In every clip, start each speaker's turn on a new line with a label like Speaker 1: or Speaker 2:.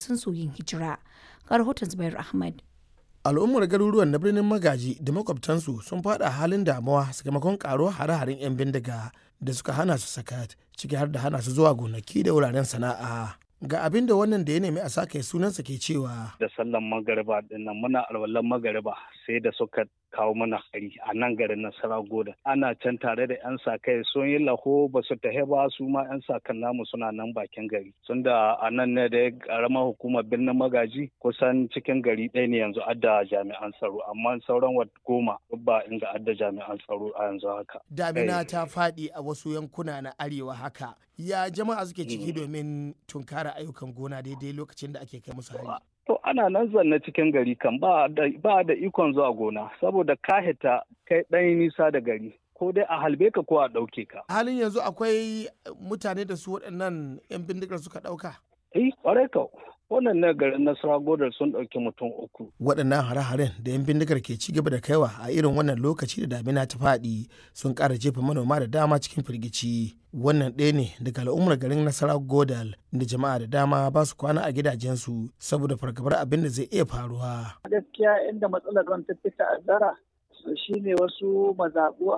Speaker 1: su yin hijira. Ga rahoton Zubair Ahmad.
Speaker 2: Al'ummar garuruwan na birnin Magaji da makwabtansu sun fada halin damuwa sakamakon karuwar hare-haren 'yan bindiga da suka hana su sakat, ciki har da hana su zuwa gonaki da wuraren sana'a. Ga abin da wannan da ya nemi a sake sunansa ke cewa.
Speaker 3: Da sallan magariba dinnan muna alwalan magariba sai da suka kawo mana hari a nan garin Nasara Goda. Ana can tare da 'yan sa-kai sun yi laho ba su tahe ba, su ma 'yan sa-kan namu suna nan bakin gari. Sun da a nan ne da karamar hukumar birnin Magaji kusan cikin gari ɗaya ne yanzu adda jami'an tsaro, amma sauran goma ba inda adda jami'an tsaro a yanzu haka.
Speaker 2: Damina ta faɗi a wasu yankuna na arewa haka. Ya jama'a suke ciki domin tunkara ayyukan gona daidai lokacin da ake kai musu hari?
Speaker 3: To ana nan zanne cikin gari kan ba da ikon zuwa gona saboda ka hita kai ɗan nisa da gari ko dai a halbe ka ko a ɗauke ka.
Speaker 2: Halin yanzu akwai mutane da su waɗannan 'yan bindigar suka ɗauka?
Speaker 3: Ƙwarai ka. Wannan na garin Nasara Godar sun ɗauki mutum 3.
Speaker 2: Waɗannan hare-haren da 'yan bindigar ke ci gaba da kaiwa a irin wannan lokaci da damina ta faɗi sun ƙara jefa manoma da dama cikin firgici. Wannan ɗaya ne daga al'ummar garin Nasara Godal da jama'a da dama ba su kwana a gidajensu saboda fargabar abin da zai iya faruwa.
Speaker 4: Gaskiya inda matsalar ruwan ta fi ta'azzara shine wasu mazaɓu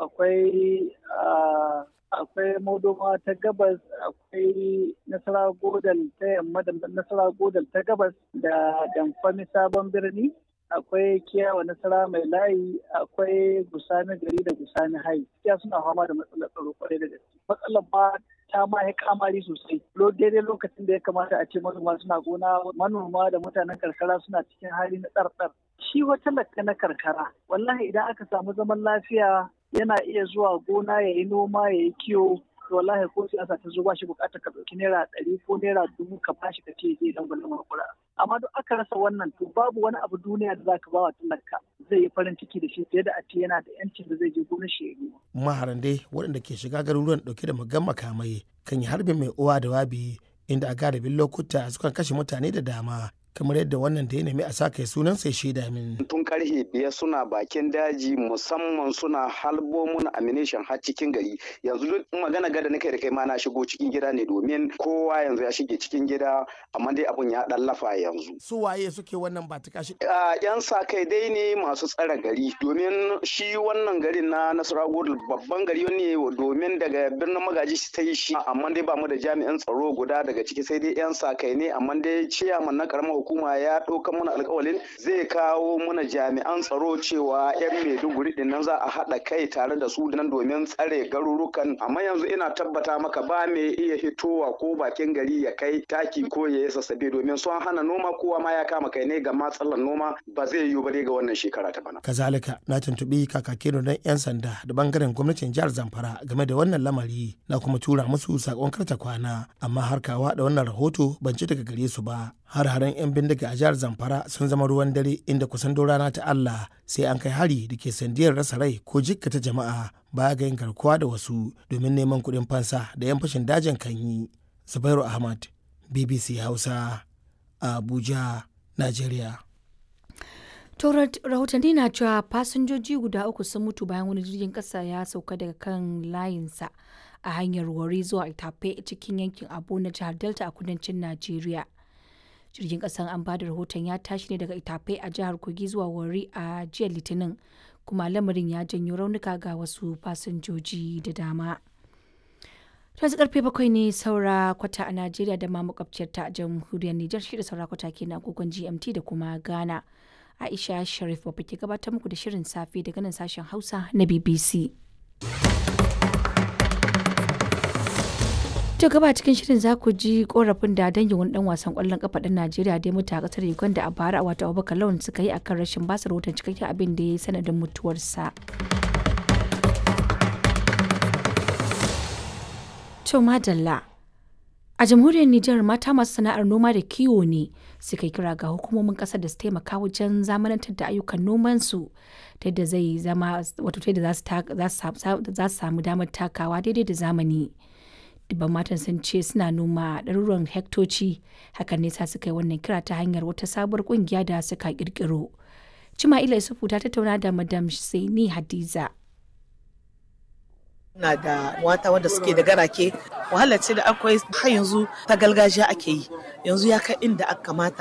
Speaker 4: akwai Modoma ta gabas, akwai Nasara Godal ta yamma da Nasara Godal ta gabas da Damfami Sabon Birni, akwai Kiyawa Nasara Mai Layi, akwai Gusani Gari da Gusani Hai. Ya suna fama da matsalar tsaro kwarai da gaske. Matsalar ba ta ma ya kamari sosai. Daidai lokacin da ya kamata a ce manoma suna gona, manoma da mutanen karkara suna cikin hali na tsartsar. Shi wata lakka na karkara, wallahi idan aka samu zaman lafiya yana iya zuwa gona ya yi noma ya yi kiwo, to wallahi ko siyasa ta zo ba shi bukatar ka ɗauki naira 100 ko naira 1000 ka bashi ka ce zai dan gwalin makura. Amma duk aka rasa wannan to babu wani abu duniya da zaka ba wa talaka zai yi farin ciki da shi fiye da a ce yana da yancin da zai je gonar shi ya yi.
Speaker 2: Maharan dai waɗanda ke shiga garuruwan ɗauke da muggan makamai kan yi harbin mai uwa da wabi inda a galibin lokuta sukan kashe mutane da dama. Kamar yadda wannan da ya nemi a saka sunan sai shaida min.
Speaker 5: Tun karfe 5 suna bakin daji musamman suna halbo mun ammunition har cikin gari. Yanzu duk magana gada nake da kai ma na shigo cikin gida ne domin kowa yanzu ya shige cikin gida amma dai abun ya dan lafa yanzu.
Speaker 2: Su waye suke wannan ba ta kashi?
Speaker 5: Yan sa kai dai ne masu tsare gari domin shi wannan garin na Nasara Godal babban gari ne domin daga birnin Magaji sai shi amma dai ba mu da jami'an tsaro guda daga ciki sai dai yan sa kai ne amma dai ciyaman na karamar hukuma ya ɗauka mana alƙawalin zai kawo mana jami'an tsaro cewa 'yan Maiduguri din nan za a haɗa kai tare da su nan domin tsare garurukan amma yanzu ina tabbata maka ba mai iya hitowa ko bakin gari ya kai taki ko ya yi sassabe domin sun hana noma kowa ma ya kama kai ne ga matsalar noma ba zai yiwu ba dai ga wannan shekara ta bana.
Speaker 2: Kazalika na tuntuɓi kakakin don 'yan sanda da bangaren gwamnatin jihar Zamfara game da wannan lamari na kuma tura musu sakon karta kwana amma har kawa da wannan rahoto ban ci daga gare su ba. Har-haren 'yan bindiga a jihar Zamfara sun zama ruwan dare inda kusan rana ta Allah sai an kai hari da ke sandiyar rasa rai ko jikkata jama'a baya ga yin garkuwa da wasu domin neman kuɗin fansa da 'yan fashin dajin kan yi. Zubairu Ahmad, BBC Hausa, Abuja, Najeriya.
Speaker 1: To rahotanni na cewa fasinjoji guda 3 sun mutu bayan wani jirgin ƙasa ya sauka daga kan layinsa a hanyar Warri zuwa Itape cikin yankin Abo na jihar Delta a kudancin Najeriya. Jirgin kasan an bada rahoton ya tashi ne daga Itape a jihar Kogi zuwa Warri a jiya Litinin kuma lamarin ya janyo raunuka ga wasu fasinjoji da dama. Yanzu karfe 7 ne saura kwata a Najeriya da ma makwabciyar ta jamhuriyar Nijar shi da saura kwata ke na agogon GMT da kuma Ghana. Aisha Sharif babba ke gabatar muku da shirin safe daga nan sashen Hausa na BBC. To gaba cikin shirin za ku ji korafin da dangin wani dan wasan kwallon kafa ɗan Najeriya da ya mutu a kasar Uganda a bara wato Abubakar Lawan suka yi akan rashin basa rahoton cikakken abin da ya yi sanadin mutuwarsa. To madalla. A jamhuriyar Nijar mata masu sana'ar noma da kiwo ne suka yi kira ga hukumomin kasar da su taimaka wajen zamanantar da ayyukan nomansu ta yadda zai zama wato ta yadda za su samu damar takawa daidai da zamani. Dubban matan sun ce suna noma ɗaruruwan hektoci hakan nesa suka yi wannan kira ta hanyar wata sabuwar ƙungiya da suka ƙirƙiro. Cima'ila Isufu ta tattauna da Madam Saini Hadiza.
Speaker 6: Na da mata wanda suke da garake wahala ce da akwai har yanzu ta gargajiya ake yi yanzu ya kai inda aka kamata